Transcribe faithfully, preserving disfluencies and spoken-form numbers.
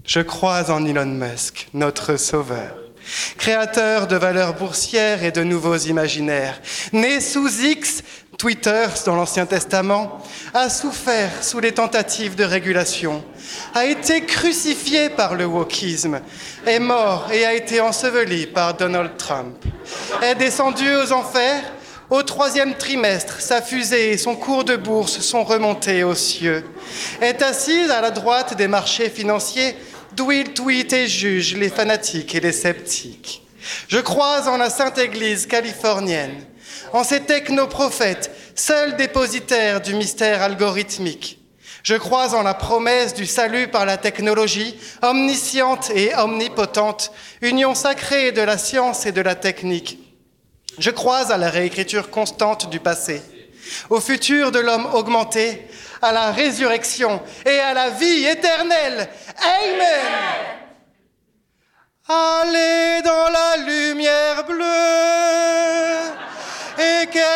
Je crois en Elon Musk, notre sauveur, créateur de valeurs boursières et de nouveaux imaginaires. Né sous X, Twitter, dans l'Ancien Testament, a souffert sous les tentatives de régulation, a été crucifié par le wokisme, est mort et a été enseveli par Donald Trump, est descendu aux enfers. Au troisième trimestre, sa fusée et son cours de bourse sont remontés aux cieux, est assise à la droite des marchés financiers, d'où il tweete et juge les fanatiques et les sceptiques. Je crois en la Sainte Église californienne, en ces technoprophètes, seuls dépositaires du mystère algorithmique. Je crois en la promesse du salut par la technologie, omnisciente et omnipotente, union sacrée de la science et de la technique. Je crois à la réécriture constante du passé, au futur de l'homme augmenté, à la résurrection et à la vie éternelle. Amen. Allez dans la lumière bleue et qu'elle